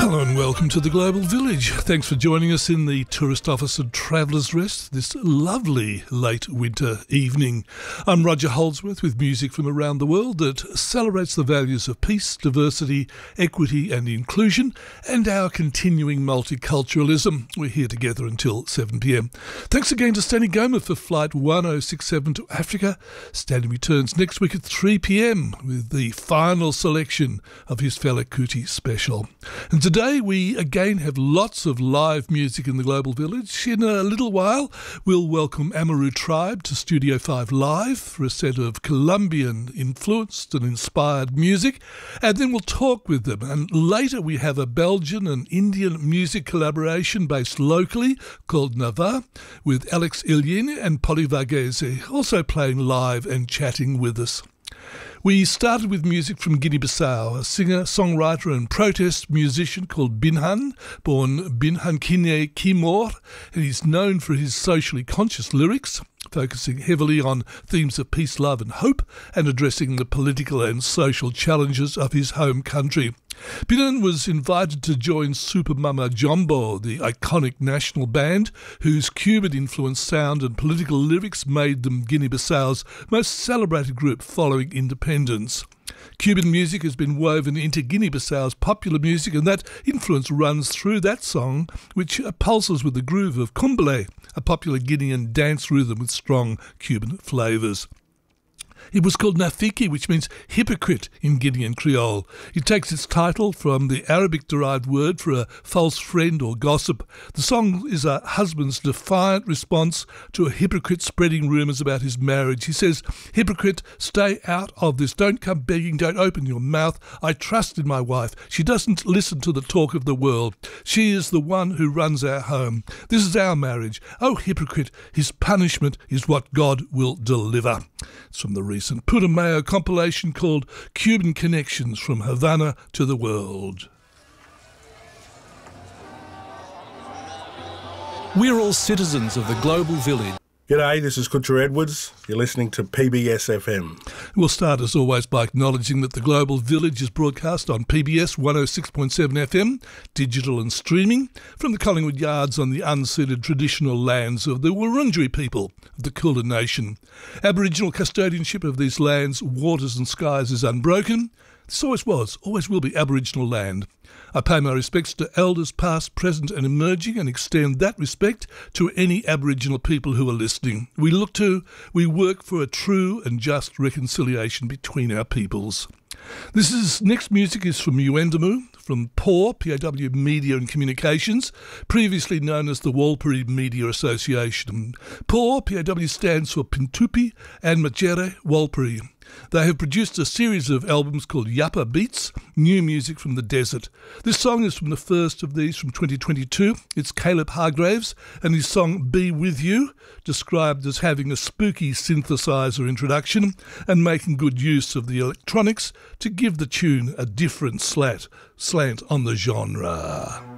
Hello and welcome to the Global Village. Thanks for joining us in the Tourist Office and Travellers Rest this lovely late winter evening. I'm Roger Holdsworth with music from around the world that celebrates the values of peace, diversity, equity and inclusion and our continuing multiculturalism. We're here together until 7pm. Thanks again to Stanley Goma for Flight 1067 to Africa. Stanley returns next week at 3pm with the final selection of his Fela Kuti special. And today we again have lots of live music in the Global Village. In a little while we'll welcome Amaru Tribe to Studio 5 Live for a set of Colombian influenced and inspired music, and then we'll talk with them. And later we have a Belgian and Indian music collaboration based locally called Nava with Alex Ilyin and Polly Varghese also playing live and chatting with us. We started with music from Guinea-Bissau, a singer, songwriter and protest musician called Binhan, born Binhankine Kimor, and he's known for his socially conscious lyrics, focusing heavily on themes of peace, love and hope, and addressing the political and social challenges of his home country. Binhan was invited to join Super Mama Jumbo, the iconic national band, whose Cuban-influenced sound and political lyrics made them Guinea-Bissau's most celebrated group following independence. Cuban music has been woven into Guinea-Bissau's popular music, and that influence runs through that song, which pulses with the groove of kumbale, a popular Guinean dance rhythm with strong Cuban flavours. It was called Nafiki, which means hypocrite in Guinean Creole. It takes its title from the Arabic-derived word for a false friend or gossip. The song is a husband's defiant response to a hypocrite spreading rumours about his marriage. He says, "Hypocrite, stay out of this. Don't come begging. Don't open your mouth. I trust in my wife. She doesn't listen to the talk of the world. She is the one who runs our home. This is our marriage. Oh, hypocrite, his punishment is what God will deliver." It's from the recent Putumayo compilation called Cuban Connections from Havana to the World. We're all citizens of the Global Village. G'day, this is Kutcher Edwards. You're listening to PBS FM. We'll start as always by acknowledging that the Global Village is broadcast on PBS 106.7 FM, digital and streaming, from the Collingwood Yards on the unceded traditional lands of the Wurundjeri people of the Kulin Nation. Aboriginal custodianship of these lands, waters and skies is unbroken. This always was, always will be Aboriginal land. I pay my respects to elders past, present and emerging and extend that respect to any Aboriginal people who are listening. We work for a true and just reconciliation between our peoples. Next music is from Yuendamu, from PAW, P-A-W Media and Communications, previously known as the Warlpiri Media Association. PAW, P-A-W, stands for Pintupi and Majere Warlpiri. They have produced a series of albums called Yapa Beats, New Music from the Desert. This song is from the first of these from 2022. It's Caleb Hargraves and his song Be With You, described as having a spooky synthesizer introduction and making good use of the electronics to give the tune a different slant on the genre.